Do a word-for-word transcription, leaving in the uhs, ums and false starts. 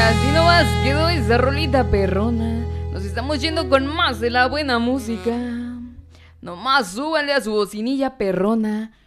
así nomás quedó esa rolita perrona. Nos estamos yendo con más de la buena música. Nomás súbanle a su bocinilla perrona.